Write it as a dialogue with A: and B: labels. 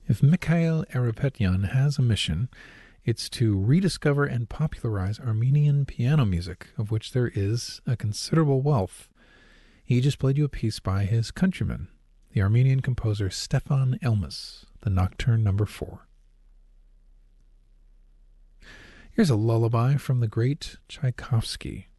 A: If Mikhail Erepetyan has a mission, it's to rediscover and popularize Armenian piano music, of which there is a considerable wealth. He just played you a piece by his countryman, the Armenian composer Stefan Elmis, the Nocturne No. 4. Here's a lullaby from the great Tchaikovsky.